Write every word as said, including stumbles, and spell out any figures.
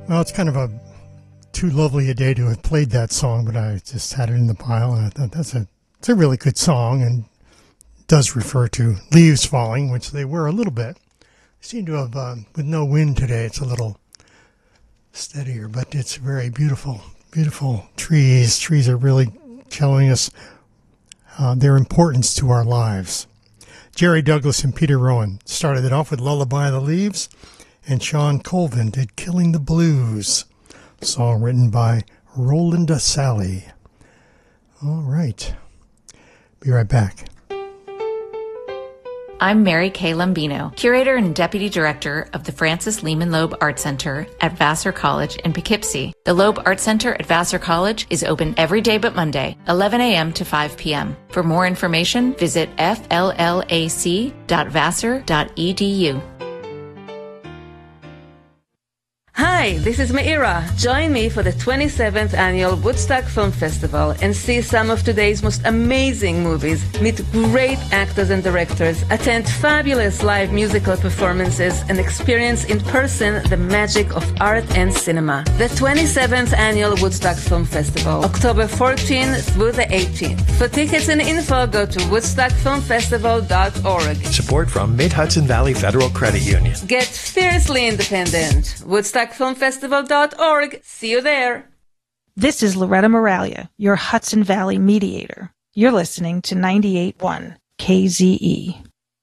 Well, it's kind of a too lovely a day to have played that song, but I just had it in the pile, and I thought that's a it's a really good song, and does refer to leaves falling, which they were a little bit. They seem to have, uh, with no wind today, it's a little steadier, but it's very beautiful, beautiful trees. Trees are really telling us uh, their importance to our lives. Jerry Douglas and Peter Rowan started it off with Lullaby of the Leaves, and Sean Colvin did Killing the Blues, a song written by Roland Sally. All right. Be right back. I'm Mary Kay Lombino, Curator and Deputy Director of the Francis Lehman Loeb Art Center at Vassar College in Poughkeepsie. The Loeb Art Center at Vassar College is open every day but Monday, eleven a.m. to five p.m. For more information, visit f l l a c dot vassar dot e d u. Hi, this is Meira. Join me for the twenty-seventh Annual Woodstock Film Festival and see some of today's most amazing movies, meet great actors and directors, attend fabulous live musical performances, and experience in person the magic of art and cinema. The twenty-seventh Annual Woodstock Film Festival, October fourteenth through the eighteenth. For tickets and info, go to woodstock film festival dot org. Support from Mid-Hudson Valley Federal Credit Union. Get fiercely independent. woodstock film festival dot org. See you there. This is Loretta Moralia, your Hudson Valley mediator. You're listening to ninety-eight point one K Z E.